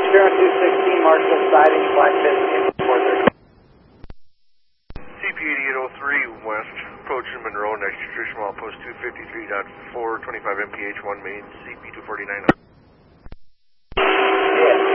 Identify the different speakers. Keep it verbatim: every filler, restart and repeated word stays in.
Speaker 1: Share on two sixteen, Marshall siding, flight fifteen, four thirty.
Speaker 2: C P eighty-eight oh three West, approaching Monroe, next to traditional outpost two fifty-three point four twenty-five M P H one main, C P two forty-nine.